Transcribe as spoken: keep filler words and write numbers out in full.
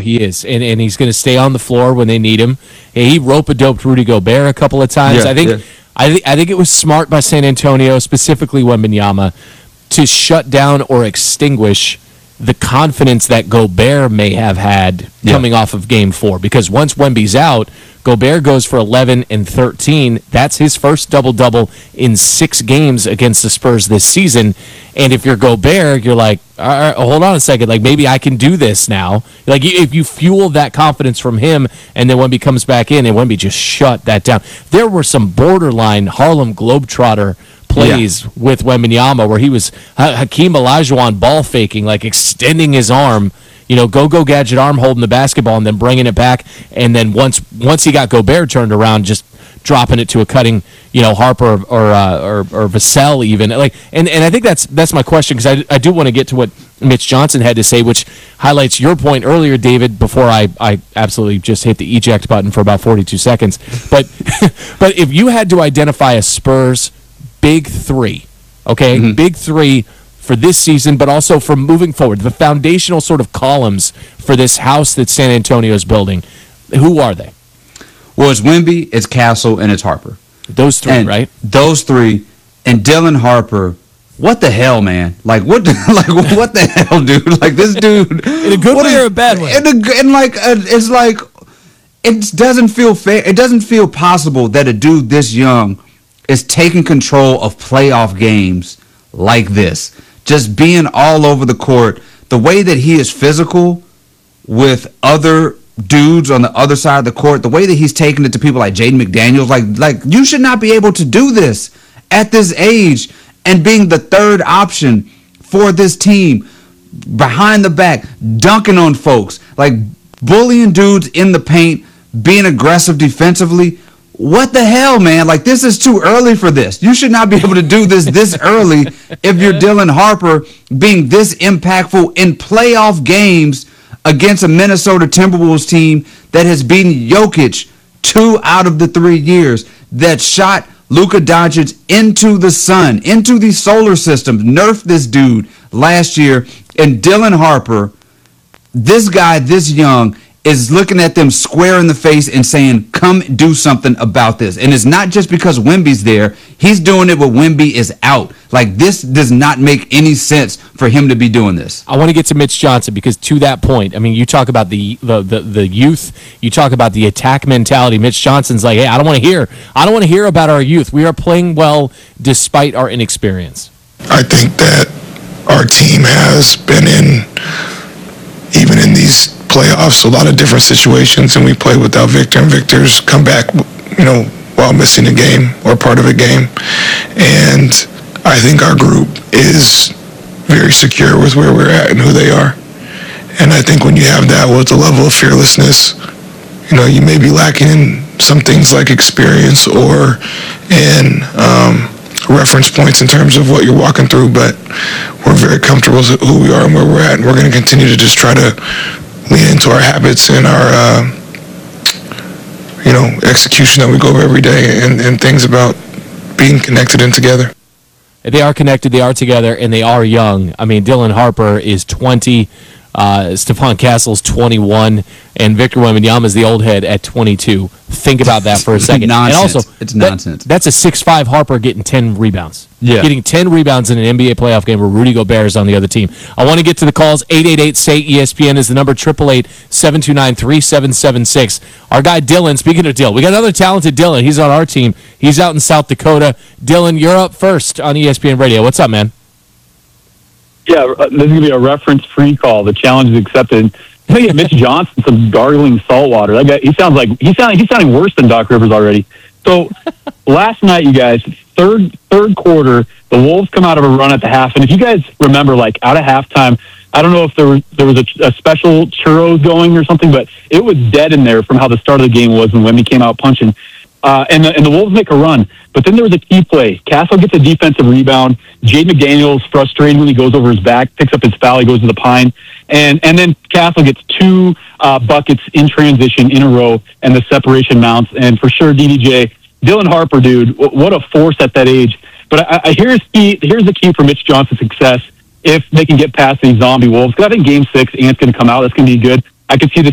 he is, and and he's going to stay on the floor when they need him. He rope-a-doped Rudy Gobert a couple of times. Yeah, I think yeah. I think I think it was smart by San Antonio, specifically Wembanyama, to shut down or extinguish the confidence that Gobert may have had Yeah. coming off of Game Four. Because once Wemby's out, Gobert goes for eleven and thirteen. That's his first double-double in six games against the Spurs this season. And if you're Gobert, you're like, all right, hold on a second. Like, maybe I can do this now. Like, if you fuel that confidence from him, and then Wemby comes back in, and Wemby just shut that down. There were some borderline Harlem Globetrotter plays yeah. with Wembanyama where he was ha- Hakeem Olajuwon ball faking, like extending his arm, you know, go go gadget arm holding the basketball and then bringing it back, and then once once he got Gobert turned around, just dropping it to a cutting, you know, Harper or uh, or, or Vassell even. Like, and, and I think that's that's my question, because I, I do want to get to what Mitch Johnson had to say, which highlights your point earlier, David, before I, I absolutely just hit the eject button for about forty-two seconds. But but if you had to identify a Spurs big three, okay, mm-hmm. big three for this season, but also for moving forward, the foundational sort of columns for this house that San Antonio is building, who are they? Well, it's Wemby, it's Castle, and it's Harper. Those three, and right? Those three, and Dylan Harper. What the hell, man? Like what? Like what the hell, dude? Like this dude in a good way is, or a bad way? In a, in like a, it's like it doesn't feel fair. It doesn't feel possible that a dude this young is taking control of playoff games like this. Just being all over the court. The way that he is physical with other dudes on the other side of the court. The way that he's taking it to people like Jaden McDaniels. Like, like you should not be able to do this at this age. And being the third option for this team. Behind the back. Dunking on folks. Like bullying dudes in the paint. Being aggressive defensively. What the hell, man? Like, this is too early for this. You should not be able to do this this early if you're Dylan Harper being this impactful in playoff games against a Minnesota Timberwolves team that has beaten Jokic two out of the three years, that shot Luka Doncic into the sun, into the solar system, nerfed this dude last year. And Dylan Harper, this guy this young, is looking at them square in the face and saying, come do something about this. And it's not just because Wemby's there. He's doing it when Wemby is out. Like, this does not make any sense for him to be doing this. I want to get to Mitch Johnson, because to that point, I mean, you talk about the the, the, the youth, you talk about the attack mentality. Mitch Johnson's like, hey, I don't want to hear. I don't want to hear about our youth. We are playing well despite our inexperience. I think that our team has been in, even in these playoffs, a lot of different situations, and we play without Victor, and Victor's come back, you know, while missing a game or part of a game. And I think our group is very secure with where we're at and who they are. And I think when you have that with a level of fearlessness, you know, you may be lacking in some things like experience or in um, reference points in terms of what you're walking through, but we're very comfortable with who we are and where we're at, and we're going to continue to just try to lean into our habits and our, uh, you know, execution that we go over every day, and, and things about being connected and together. They are connected, they are together, and they are young. I mean, Dylan Harper is twenty, uh, Stephon Castle's twenty-one, and Victor Wembanyama is the old head at twenty-two. Think about that for a second. Nonsense. And also, it's that, nonsense. That's a six five Harper getting ten rebounds. Yeah. Getting ten rebounds in an N B A playoff game where Rudy Gobert is on the other team. I want to get to the calls. eight eight eight, S A Y, E S P N is the number. eight eight eight, seven two nine, three seven seven six. Our guy Dylan, speaking of Dylan, we got another talented Dylan. He's on our team. He's out in South Dakota. Dylan, you're up first on E S P N Radio. What's up, man? Yeah, this is going to be a reference-free call. The challenge is accepted. I'm going to get Mitch Johnson some gargling salt water. That guy, he sounds like he's sounding he's sounding worse than Doc Rivers already. So last night, you guys, third third quarter, the Wolves come out of a run at the half, and if you guys remember, like out of halftime, I don't know if there was there was a, a special churros going or something, but it was dead in there from how the start of the game was when Wemby came out punching. Uh, and, the, and the Wolves make a run. But then there was a key play. Castle gets a defensive rebound. Jaden McDaniels frustrated when he goes over his back, picks up his foul, he goes to the pine. And and then Castle gets two uh, buckets in transition in a row, and the separation mounts. And for sure, D D J, Dylan Harper, dude, what a force at that age. But I, I here's, key, here's the key for Mitch Johnson's success if they can get past these zombie Wolves. Because I think game six, Ant's going to come out. That's going to be good. I could see the